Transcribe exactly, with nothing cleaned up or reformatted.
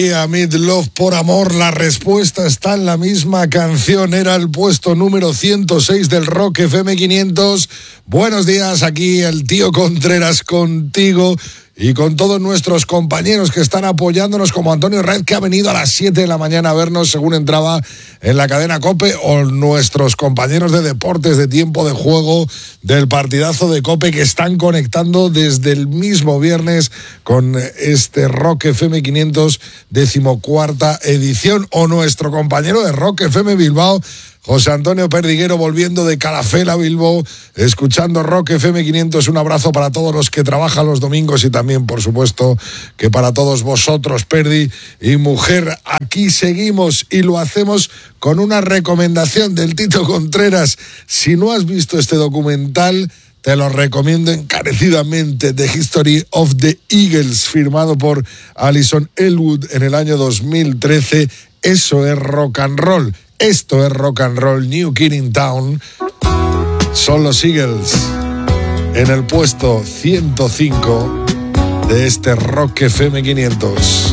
A Mid Love por amor, la respuesta está en la misma canción, era el puesto número ciento seis del Rock F M quinientos. Buenos días, aquí el tío Contreras contigo y con todos nuestros compañeros que están apoyándonos, como Antonio Red, que ha venido a las siete de la mañana a vernos según entraba en la cadena COPE, o nuestros compañeros de deportes de tiempo de juego del partidazo de COPE, que están conectando desde el mismo viernes con este Rock F M quinientos, decimocuarta edición, o nuestro compañero de Rock F M Bilbao, José Antonio Perdiguero, volviendo de Calafell a Bilbao, escuchando Rock F M quinientos. Un abrazo para todos los que trabajan los domingos y también, por supuesto, que para todos vosotros, Perdi y mujer. Aquí seguimos y lo hacemos con una recomendación del Tito Contreras. Si no has visto este documental, te lo recomiendo encarecidamente, The History of the Eagles, firmado por Alison Elwood en el año dos mil trece. Eso es rock and roll. Esto es rock and roll. New Kid in Town. Son los Eagles en el puesto ciento cinco de este Rock F M quinientos.